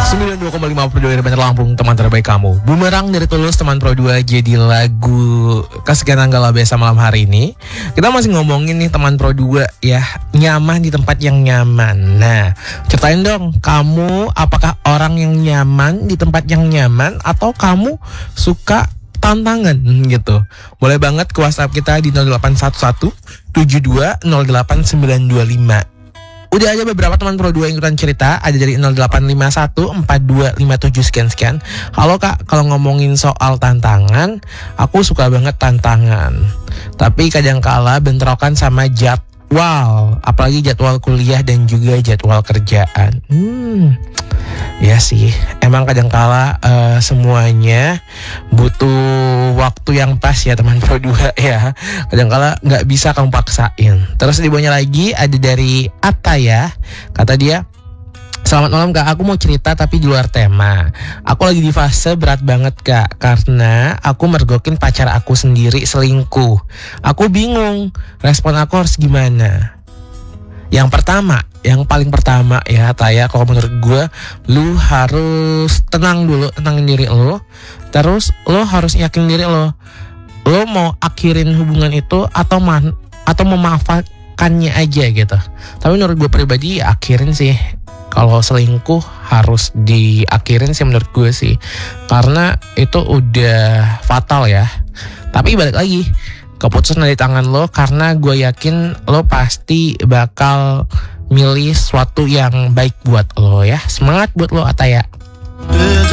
92,5 Pro 2 dari Bandar Lampung, teman terbaik kamu. Bumerang dari Tulus, teman Pro 2, jadi lagu kesekian tanggal biasa malam hari ini. Kita masih ngomongin nih teman Pro 2 ya, nyaman di tempat yang nyaman. Nah, ceritain dong, kamu apakah orang yang nyaman di tempat yang nyaman atau kamu suka tantangan gitu? Boleh banget ke WhatsApp kita di 0811 72 08925. Udah ada beberapa teman Pro 2 yang ikutan cerita. Ada dari 0851 4257 sekian. Halo kak, kalau ngomongin soal tantangan, aku suka banget tantangan. Tapi kadangkala bentrokan sama jadwal, apalagi jadwal kuliah dan juga jadwal kerjaan. Ya sih, emang kadangkala semuanya butuh waktu yang pas ya teman Pro 2 ya. Kadangkala nggak bisa kamu paksain. Terus di bawahnya lagi ada dari Ataya, kata dia, selamat malam kak, aku mau cerita tapi di luar tema. Aku lagi di fase berat banget kak, karena aku mergokin pacar aku sendiri selingkuh. Aku bingung, respon aku harus gimana? Yang paling pertama ya Taya, kalau menurut gue, lu harus tenang dulu, tenangin diri lo. Terus lo harus yakin diri lo mau akhirin hubungan itu atau memaafkannya aja gitu. Tapi menurut gue pribadi akhirin sih. Kalau selingkuh harus diakhirin sih menurut gue sih, karena itu udah fatal ya. Tapi balik lagi, keputusan dari tangan lo, karena gue yakin lo pasti bakal milih sesuatu yang baik buat lo ya. Semangat buat lo Ataya.